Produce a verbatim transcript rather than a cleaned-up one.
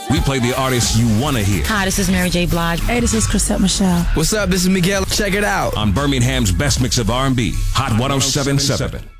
We play the artists you want to hear. Hi, this is Mary J. Blige. Hey, this is Chrisette Michele. What's up? This is Miguel. Check it out On Birmingham's best mix of R and B, Hot ten seventy-seven.